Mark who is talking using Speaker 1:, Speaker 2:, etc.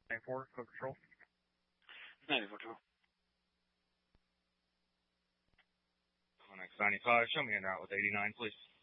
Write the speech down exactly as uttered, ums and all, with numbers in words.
Speaker 1: ninety-four, code control.
Speaker 2: ninety-four, two.
Speaker 1: Onyx ninety-five, show me en route with eighty-nine, please.